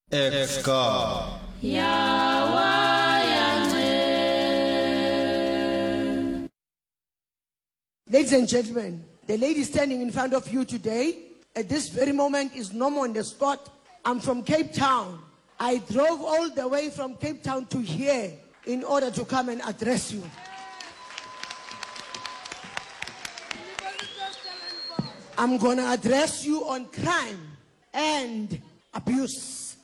Ex-God. Ladies and gentlemen, the lady standing in front of you today, at this very moment, is Nomonde Scott. I'm from Cape Town. I drove all the way from Cape Town to here in order to come and address you. I'm going to address you on crime and abuse.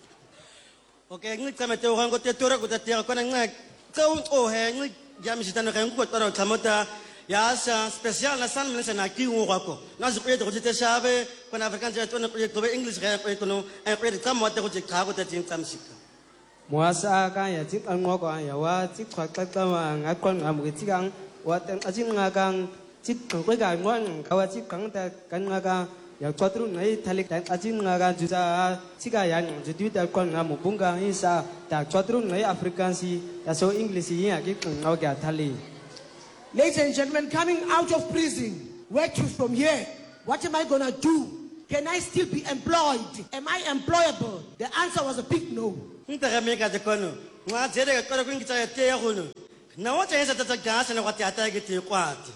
Okay, ngik tama te orang kote tora kota te ko na ngak kau he ngik jam sitano kau ko tora kamota ya sa special na san mena na ki ngo ko na su ko te sabe ko na african je to na ko english ga ko no e ko te tamo te ko je ka ko te tin tam sika muasa ka ya tik an ngo ko ya wa tik kwa ka ka ma ngakon ngam ki tikang wa ten ajin ngakang tik ko ga ngon ka wa tik kang ta kan ngaka ya kwatru nai thalik ta ajin ngaga jusa sika ya judu ta kon ngam bunga isa ta kwatru nai african si ya so english ya ki ngau ga thali. Ladies and gentlemen, coming out of prison, where to from here? What am I going to do? Can I still be employed? Am I employable? The answer was a big no. nta ga me ka te kono ngwa jere ka ko ngi tsa te ya gono na wa tsa tsa gas na wa ta ke te kwati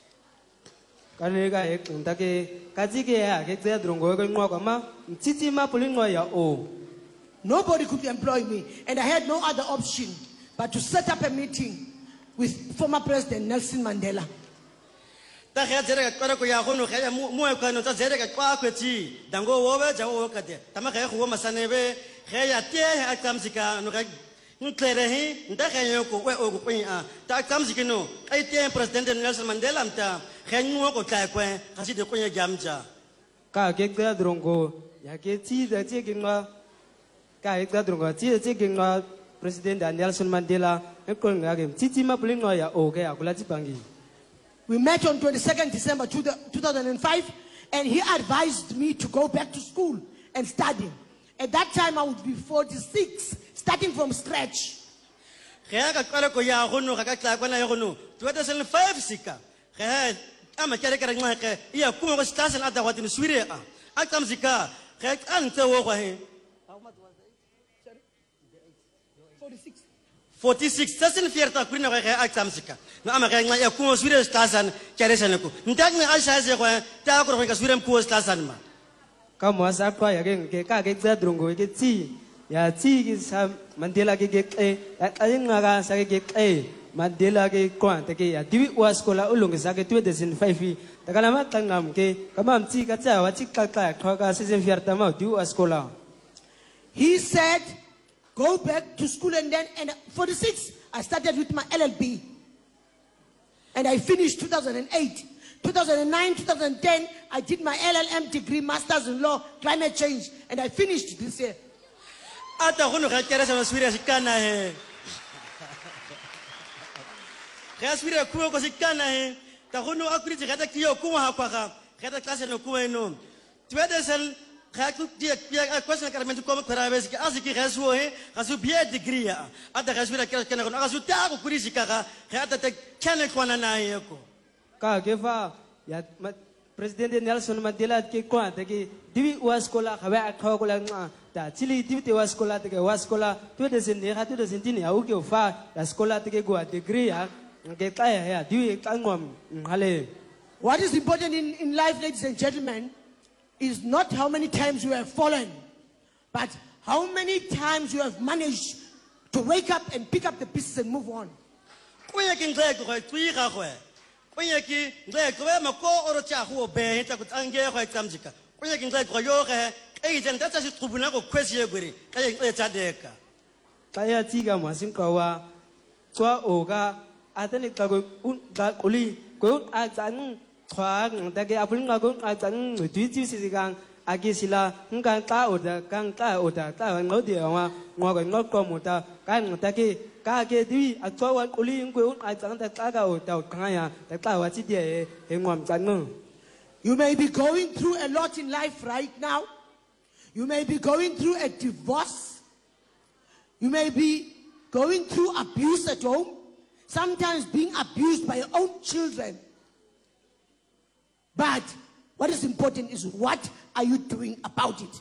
Kanega ek ntake kazike ya ke tsa drongo ko ngwa kwa ma ntiti ma pulingo ya o. Nobody could employ me, and I had no other option but to set up a meeting with former President Nelson Mandela. ta ga jere ka ko ya gono ga mo e kono tsa jere ka kwa kweti dango wo be ja wo ka te tama ga go masane be ga ya te a kamsika no ga ntlere he nda ga yo ko we o ko a ta kamsika no ai te President Nelson Mandela mta ga ngo ko tla kwen ga si de ko ya jamja Ka ke tsa drongo ya ke ti da ti ke ngwa ka ke tsa drongo ti da ti ke ngwa President Nelson Mandela e ko ngage ntiti ma pulingo ya o ke akula tipangi. We met on 22nd December 2005, and he advised me to go back to school and study. At that time, I would be 46, starting from scratch. ga ka kwala ko ya gono ga ka tla kwana ya gono 2005 sika ga ama kere kere ngwa ke ya ku go station ata wa tin swire a kamsika ga an tse wo go he 46 tasin fierta kurina ga a kamsika na ama ga ngwa ya ku swire station kere sanako ndak ni a sha se go ta ko ga swire ku station ma Ka muasa kwa ya ke ka ke tsa drongo ke ti ya ti ki sa Mandela ke ajin ngaga sa ke Mandela ke kwa te ke ya diwi wa skola ulung sa ke 2005 ta kana ma tangam ke kama mti ka tsa wa ti ka ka ka se fierta ma diwi wa skola. He said, go back to school, and then, and 46, I started with my LLB. And I finished 2008. 2009, 2010, I did my LLM degree, Masters in Law, Climate Change, and I finished this year. ata gono ga kere sa swire sikana he ga swire ku ko sikana he ta gono akuri ga ta kiyo ku ha kwa ga ta klase no ku eno twede sel ga ku dia a kwesna karamento ko kwara bes ga asiki ga suo he ga su bia degree ya ata ga swire kere kana gono ga su ta ku kuri sikaka ga ta te kene kwana na ye ko Ka ke fa ya President Nelson Mandela ke kwa te ke diwi wa skola ga ba ka ko la nga ta chili diwi te wa skola te ke wa skola to de sen ne ga to de sen tini ya u ke fa ya skola te ke go degree ya ke ka ya diwi ka ngom hale. What is important in life, ladies and gentlemen, is not how many times you have fallen, but how many times you have managed to wake up and pick up the pieces and move on. ko ya kin ga ko tui ga go ko ya ki ga ko ma ko oro cha ho be ta ko tange go kamjika ko ya kin ga ko yo ga e jen ta si tribunal ko kwesi ye guri ka ye ta deka Ka ya ti ga ma sin ka wa twa o ga atani ka ko un ga kuli ko a zan twa ta ke apun ga ko a zan tu ti si gang agi sila ngan ta o da kang ta o da ta ngo de wa ngo ga ngo ko mu ta ka ta ke ka ke di a twa wa kuli ko a zan ta ka ga o ta ka ya ta wa ti de e ngom zan ngo. You may be going through a lot in life right now. You may be going through a divorce. You may be going through abuse at home. Sometimes being abused by your own children. But what is important is, what are you doing about it?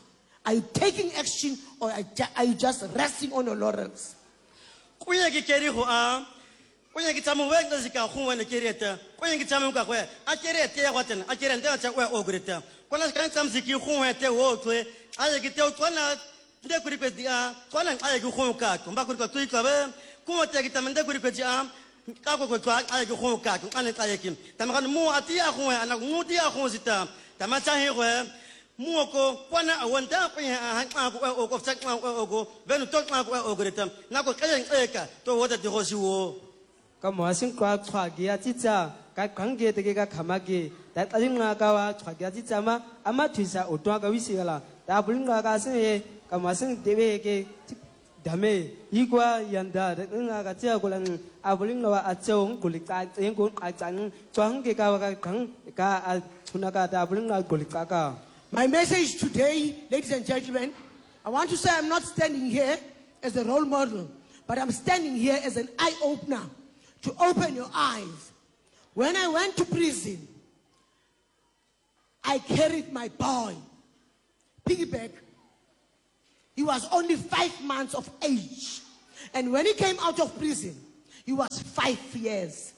Are you taking action or are you just resting on your laurels? Kuye ki keri ho a. Kuye ki tamu we nda zika ho wena keri eta. Kuye ki tamu ka kwe. A keri ete ya kwatena. A keri nda cha we ogureta. Kwana kan tam ziki ho ete wo twe. Aye ki te kwana nda kuri pe dia. Kwana aye ki ho ka. Mba kuri ka tui ka be. Ko te ki tam nda kuri pe dia. Ka ko ko aye ki ho ka. Ane aye ki. Tam kan mu atia ho ana mu dia ho zita. Tama cha he ho. Muoko kwana awanda pe ha ko ko sak ko benu tok ko ogretam na ko kaya eka to woda de hosiwo ka mo asin kwa chwa gia chi cha ka khang ge te ge ka khama ge ta ta ling na ka wa chwa gia chi cha ma ama thisa o twa ka wi si la ta bul nga ka sin ye ka mo asin de be ge dame yi kwa yanda de nga ka cha ko lang a bul nga wa a chong ku li ka eng ko a chang chwang ge ka wa ka khang ka a chuna ka ta bul nga ku li ka My message today, ladies and gentlemen, I want to say I'm not standing here as a role model, but I'm standing here as an eye-opener to open your eyes. When I went to prison, I carried my boy, Piggyback. He was only 5 months of age. And when he came out of prison, he was 5 years.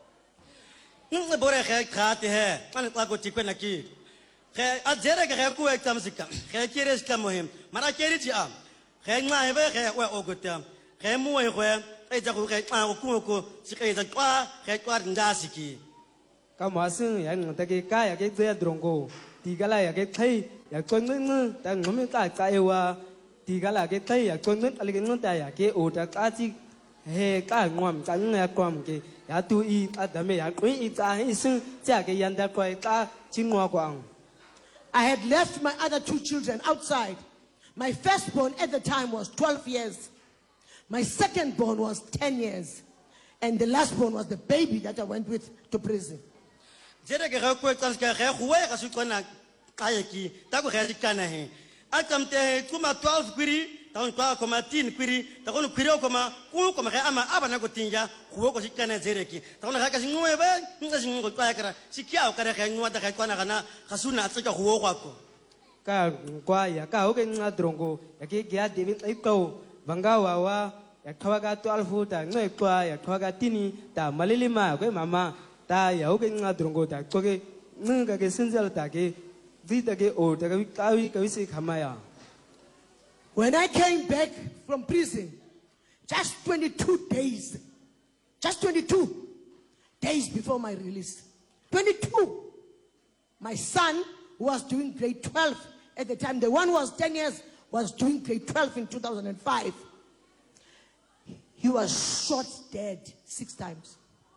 bore kha khate he man ka ko tikwe ki khe a jere ke ku ek tam sika khe kire ska mohim mara kire ti am khe nga he be khe we ogotam khe mu we khe e ja ku khe ma ku ku si khe ja kwa nda siki ka mo sin ya ng ta ge ka ya ge ze drongo ti ga la ya ge thai ya chon ng ta ngom ta ka e wa ti ga la ge thai ya chon ng ali ge ng ta ya ge o ta ka chi he ka ngom ta ng ya kwam ge ya tu I a da me ya kwin I ta hi sin ja ge yan da kwai ta chi ngwa kwang I had left my other 2 children outside. My firstborn at the time was 12 years. My secondborn was 10 years. And the lastborn was the baby that I went with to prison. jere ke ku ek tam sika khe ku we ka su kona kayeki ta ko khe kana he atam te kuma 12 kwiri ta on kwa koma 10 kwiri ta ko kwiri ko ma ku ko ma ama aba na ko tinja ku ko sikana jere ki ta ko ka singwe be nga singo kwa kara sikia ka re khe ngwa ta ka na kana khasuna tsika ku ko ko ka kwa ya ka ho ge nga drongo ya ge ya de bi ai ko banga wa wa ya khawa ga 12 ta ngoi kwa ya khawa ga tini ta malilima ko mama ta ya ho ge nga drongo ta ko ge ng ga ge sinjal ta ge di ta ge o ta ga ka wi si khama ya When I came back from prison, just 22 days before my release, 22, my son, who was doing grade 12 at the time, the one who was 10 years, was doing grade 12 in 2005. He was shot dead 6 times.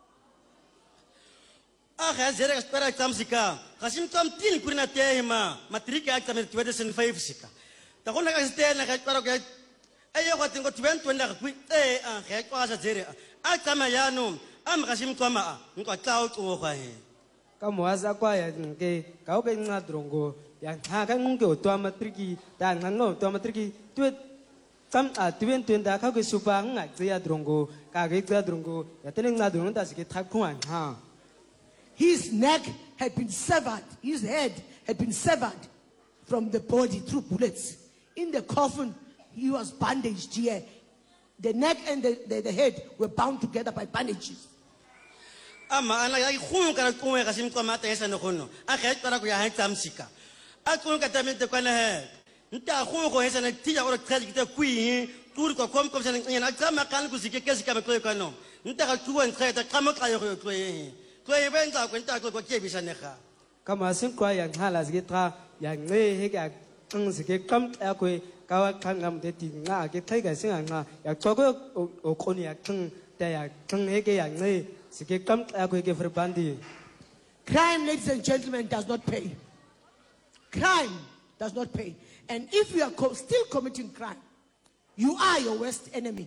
khe jere ka spera tam sika khasim tam tin kurina te ma matrika ak tam 2005 sika ta ko na ka ste na ka para ka ayo ko tingo 20 na ku e a khe ko sa jere a tama ya no am khasim ko ma ko tao to ko he ka mo asa kwa ya ke ka ho ge nga drongo ya ha ka ng ge to matriki ta nga no to matriki tu tam a tuen da ka ge supa nga ze ya drongo ka ge ze drongo ya tene nga drongo ta sike thak khu an ha His neck had been severed. His head had been severed from the body through bullets. In the coffin, he was bandaged here. The neck and the head were bound together by bandages. ama ana ya khu ka ku ka sim ko ma te sa no kono a khe para ko ya ha tam sika a ku ka tam te kana he nta khu ko he sa na ti ya ro ka ki te ku hi tur ko kom sa na tam kan ku sike ke sika ko ko no nta ka tu an khe ta kam ka yo ko he ko e ben ta ko nta ko ke bi sa ne kha ka ma sin kwa ya ha la sike tra ya nge he ga ng sike kam a ko ka wa khang ngam de ti nga ke thai ga sin nga ya cho ko o ko ni ya khang ta ya khang he ke ya nge sike kam a ko ke verbandi Crime, ladies and gentlemen, does not pay. Crime does not pay. And if you are still committing crime, you are your worst enemy.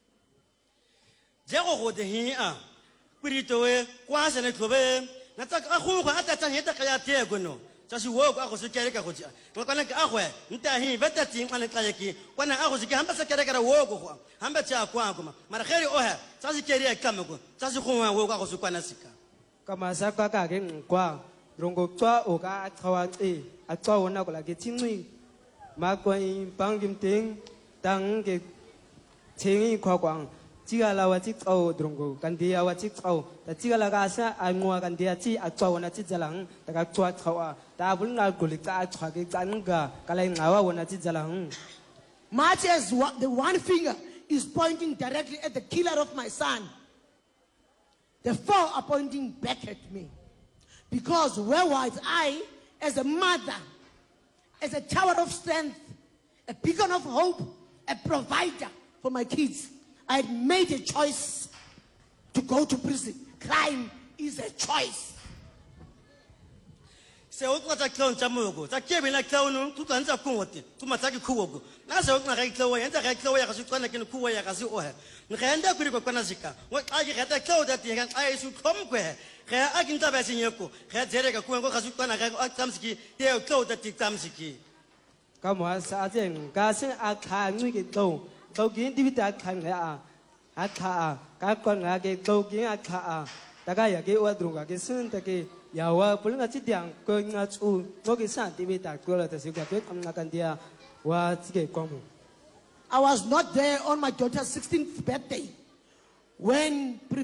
je go de hi a kwiri to we kwa sa ne to be na ta ka khu ka ta ta he ta ka ya te go no sa si wo ka go se kere ka go ja ko kana ka ahwe nta hi beta ti kana ka yeki kana a go se ke hamba sa kere ka wo go hamba cha kwa ko mara kheri o ha sa si kere ka me go sa si khu wa wo ka go se kana sika ka ma sa ka ke kwa drongo tswa o ka thawa e a tswa ona ko la ke chinwi ma quan bang kim ting tang ke chengi kwa kwang chiga la wa chik au drongo kan dia wa chik au ta chiga la ga sa a ngwa kan dia chi a chaw na chi jalang ta ka chwa chawa ta bul na gulik ta chwa ke chan ga kalai ngawa wa na chi jalang Much as the one finger is pointing directly at the killer of my son, the four are pointing back at me. Because where was I, as a mother, as a tower of strength, a beacon of hope, a provider for my kids? I had made a choice to go to prison. Crime is a choice. se o tla tla tla mo go tla ke bena tla no tu tla ntsa ko ngote tu matsa ke khuo go na se o tla ga tla ya ntsa ga tla ya ga se tswana ke no khuo ya ga se o he ne ga nda kuri ko kana zika wa a ke ga tla da ti ga a su khom kwe ga a ke ntla ba se nyeko ga tsere ga ko ga se tswana ga a tsamsiki te o tla da ti tsamsiki ka mo sa jeng ga se a kha ngui ke to kin ti ta khan ga a kha ka kon ga ke to kin a kha ta ga ya ke wa dru ga ke sun ta ke ya wa pul nga chi diang ko nga chu mo ke sa ti ta ko la ta se ga ke am na kan dia wa chi ke ko mo I was not there on my daughter's 16th birthday when